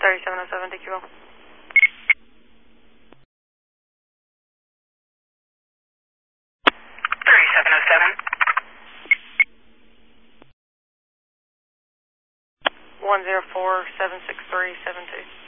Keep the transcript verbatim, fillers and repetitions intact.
thirty-seven oh seven, D Q L. thirty-seven oh seven. one zero four seven six three seven two.